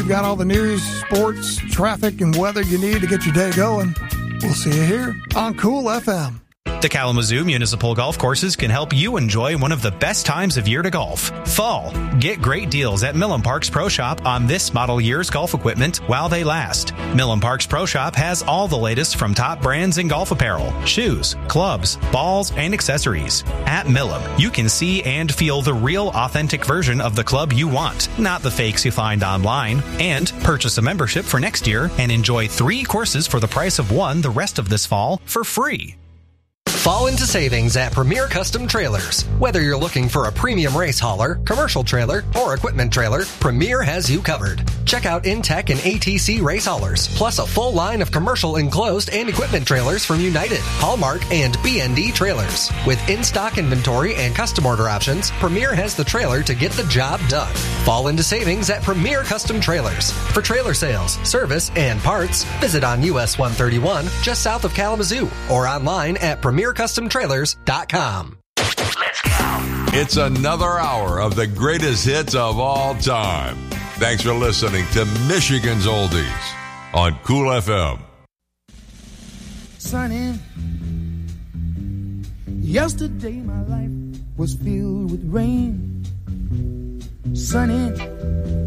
we've got all the news, sports, traffic, and weather you need to get your day going. We'll see you here on Cool FM. The Kalamazoo Municipal Golf Courses can help you enjoy one of the best times of year to golf. Fall. Get great deals at Millen Parks Pro Shop on this model year's golf equipment while they last. Millen Parks Pro Shop has all the latest from top brands in golf apparel, shoes, clubs, balls, and accessories. At Millen, you can see and feel the real authentic version of the club you want, not the fakes you find online. And purchase a membership for next year and enjoy 3 courses for the price of 1 the rest of this fall for free. Fall into savings at Premier Custom Trailers. Whether you're looking for a premium race hauler, commercial trailer, or equipment trailer, Premier has you covered. Check out Intech and ATC race haulers, plus a full line of commercial enclosed and equipment trailers from United, Hallmark, and BND Trailers. With in-stock inventory and custom order options, Premier has the trailer to get the job done. Fall into savings at Premier Custom Trailers. For trailer sales, service, and parts, visit on US 131 just south of Kalamazoo or online at PremierCustomTrailers.com. Let's go. It's another hour of the greatest hits of all time. Thanks for listening to Michigan's Oldies on Cool FM. Sunny, yesterday my life was filled with rain. Sunny,